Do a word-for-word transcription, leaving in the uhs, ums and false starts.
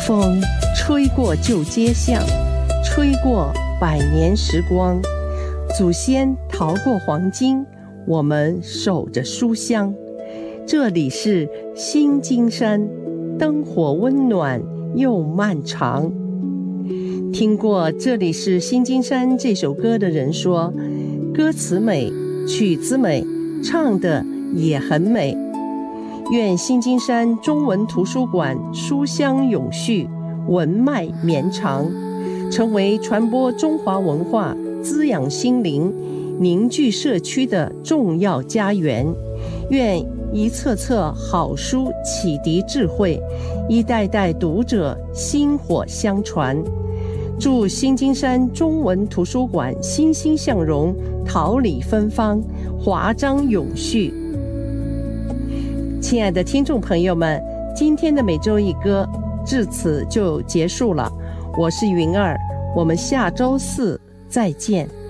风吹过旧街巷，吹过百年时光，祖先逃过黄金，我们守着书香。这里是新金山，灯火温暖又漫长。听过《这里是新金山》这首歌的人说，歌词美，曲子美，唱的也很美。愿新金山中文图书馆书香永续，文脉绵长，成为传播中华文化、滋养心灵、凝聚社区的重要家园。愿一册册好书启迪智慧，一代代读者薪火相传。祝新金山中文图书馆欣欣向荣，桃李芬芳，华章永续。亲爱的听众朋友们，今天的每周一歌至此就结束了。我是云儿，我们下周四再见。